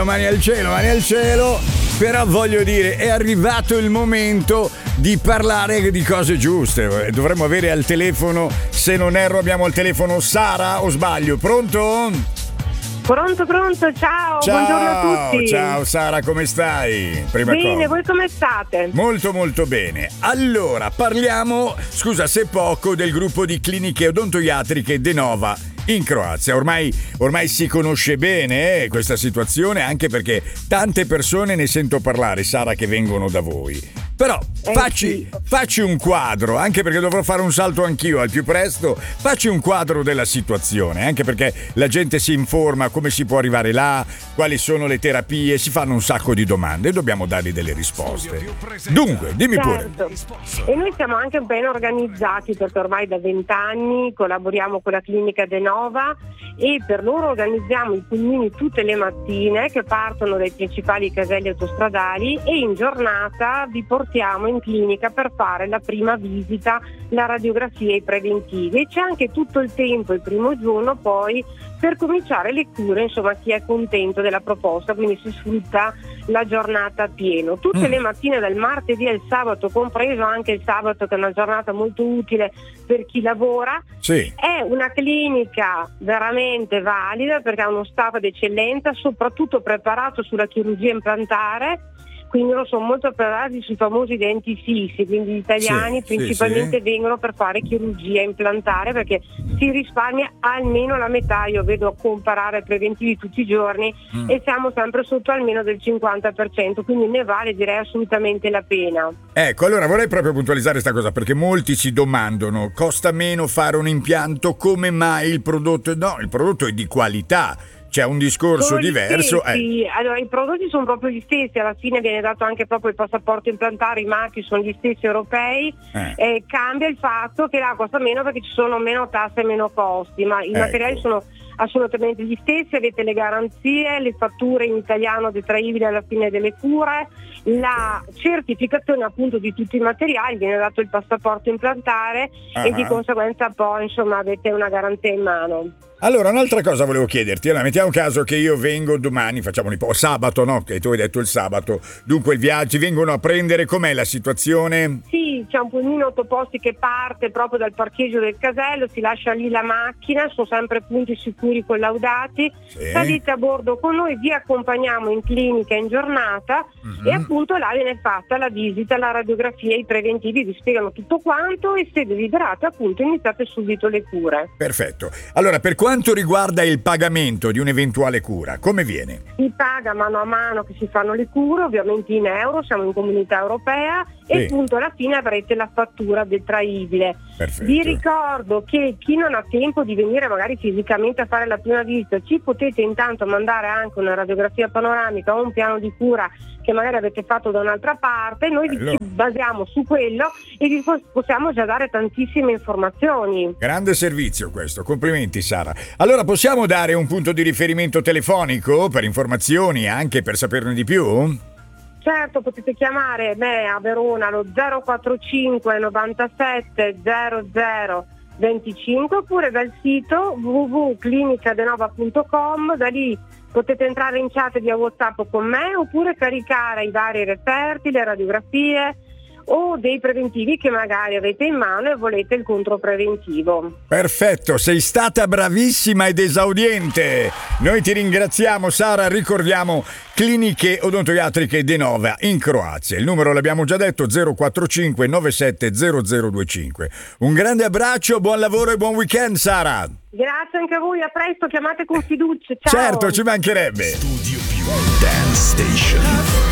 Mani al cielo, però voglio dire, è arrivato il momento di parlare di cose giuste. Dovremmo avere al telefono, se non erro abbiamo al telefono Sara, o sbaglio? Pronto, ciao, buongiorno a tutti. Ciao Sara, come stai? Bene, voi come state? Molto molto bene. Allora, parliamo, scusa se poco, del gruppo di cliniche odontoiatriche Denova in Croazia. Ormai si conosce bene questa situazione, anche perché tante persone ne sento parlare, Sara, che vengono da voi. Però facci un quadro, anche perché dovrò fare un salto anch'io al più presto. Facci un quadro della situazione, anche perché la gente si informa come si può arrivare là, quali sono le terapie, si fanno un sacco di domande e dobbiamo dargli delle risposte. Dunque, dimmi pure. E noi siamo anche ben organizzati, perché ormai da 20 anni collaboriamo con la clinica Denova e per loro organizziamo i pulmini tutte le mattine che partono dai principali caselli autostradali e in giornata vi portiamo in clinica per fare la prima visita, la radiografia e i preventivi. E c'è anche tutto il tempo, il primo giorno poi, per cominciare le cure, insomma, chi è contento della proposta, quindi si sfrutta la giornata a pieno. Tutte le mattine, dal martedì al sabato, compreso anche il sabato, che è una giornata molto utile per chi lavora. Sì. È una clinica veramente valida perché ha uno staff d'eccellenza, soprattutto preparato sulla chirurgia implantare. Quindi loro sono molto preparati sui famosi denti fissi, quindi gli italiani principalmente vengono per fare chirurgia implantare perché si risparmia almeno la metà. Io vedo a comparare preventivi tutti i giorni e siamo sempre sotto almeno del 50%, quindi ne vale, direi, assolutamente la pena. Ecco, allora vorrei proprio puntualizzare questa cosa, perché molti si domandano: costa meno fare un impianto? Come mai il prodotto? No, il prodotto è di qualità. C'è un discorso diverso. Allora, i prodotti sono proprio gli stessi, alla fine viene dato anche proprio il passaporto implantare, i marchi sono gli stessi europei. Cambia il fatto che là costa meno perché ci sono meno tasse e meno costi, ma i materiali sono assolutamente gli stessi, avete le garanzie, le fatture in italiano detraibili alla fine delle cure, la certificazione appunto di tutti i materiali, viene dato il passaporto implantare e di conseguenza poi insomma avete una garanzia in mano. Allora, un'altra cosa volevo chiederti. Allora, mettiamo caso che io vengo domani, facciamo un po' sabato, no? Che tu hai detto il sabato. Dunque, i viaggi vengono a prendere, com'è la situazione? Sì, c'è un pulmino 8 posti che parte proprio dal parcheggio del casello, si lascia lì la macchina, sono sempre punti sicuri collaudati. Salite a bordo con noi, vi accompagniamo in clinica in giornata e appunto là viene fatta la visita, la radiografia, i preventivi, vi spiegano tutto quanto e se desiderate appunto iniziate subito le cure. Perfetto. Allora, per quanto riguarda il pagamento di un'eventuale cura, come viene? Si paga mano a mano che si fanno le cure, ovviamente in euro, siamo in comunità europea e appunto alla fine avrete la fattura detraibile. Perfetto. Vi ricordo che chi non ha tempo di venire magari fisicamente a fare la prima visita, ci potete intanto mandare anche una radiografia panoramica o un piano di cura che magari avete fatto da un'altra parte, noi ci basiamo su quello e vi possiamo già dare tantissime informazioni. Grande servizio questo, complimenti Sara. Allora possiamo dare un punto di riferimento telefonico per informazioni, anche per saperne di più? Certo, potete chiamare me a Verona allo 045 97 00 25 oppure dal sito www.clinicadenova.com. Da lì potete entrare in chat via WhatsApp con me oppure caricare i vari referti, le radiografie o dei preventivi che magari avete in mano e volete il contropreventivo. Perfetto, sei stata bravissima ed esaudiente. Noi ti ringraziamo Sara, ricordiamo cliniche odontoiatriche Denova in Croazia. Il numero l'abbiamo già detto, 045 97 0025. Un grande abbraccio, buon lavoro e buon weekend Sara. Grazie anche a voi, a presto, chiamate con fiducia. Ciao. Certo, ci mancherebbe. Studio Più Dance Station.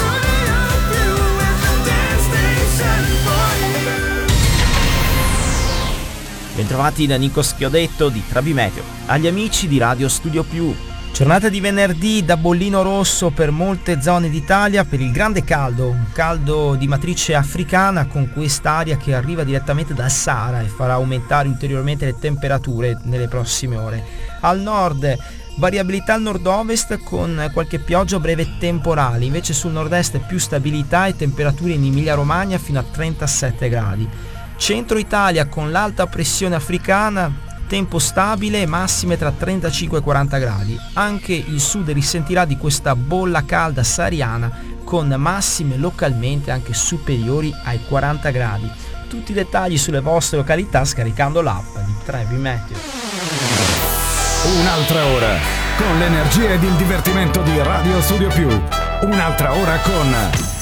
Bentrovati da Nico Schiodetto di Trabimeteo, agli amici di Radio Studio Più. Giornata di venerdì da bollino rosso per molte zone d'Italia per il grande caldo, un caldo di matrice africana con quest'aria che arriva direttamente dal Sahara e farà aumentare ulteriormente le temperature nelle prossime ore. Al nord variabilità al nord-ovest con qualche pioggia breve e temporali, invece sul nord-est più stabilità e temperature in Emilia-Romagna fino a 37 gradi. Centro Italia con l'alta pressione africana tempo stabile, massime tra 35 e 40 gradi. Anche il sud risentirà di questa bolla calda sahariana con massime localmente anche superiori ai 40 gradi. Tutti i dettagli sulle vostre località scaricando l'app di Trebi Meteo. Un'altra ora con l'energia ed il divertimento di Radio Studio Più. Un'altra ora con